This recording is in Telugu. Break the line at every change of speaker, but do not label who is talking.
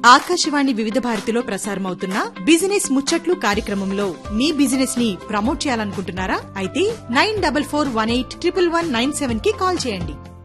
ఆకాశవాణి వివిధ భారతిలో ప్రసారమవుతున్న బిజినెస్ ముచ్చట్లు కార్యక్రమంలో మీ బిజినెస్ ని ప్రమోట్ చేయాలనుకుంటున్నారా? అయితే 9441811197 కి కాల్ చేయండి.